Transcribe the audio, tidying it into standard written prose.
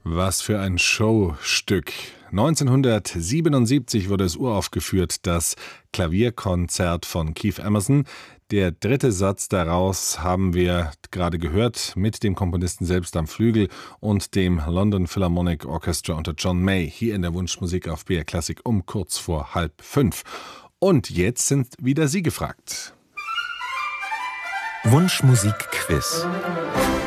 Was für ein Showstück. 1977 wurde es uraufgeführt, das Klavierkonzert von Keith Emerson. Der dritte Satz daraus haben wir gerade gehört mit dem Komponisten selbst am Flügel und dem London Philharmonic Orchestra unter John May hier in der Wunschmusik auf BR Classic um kurz vor 4:30. Und jetzt sind wieder Sie gefragt. Wunschmusik-Quiz.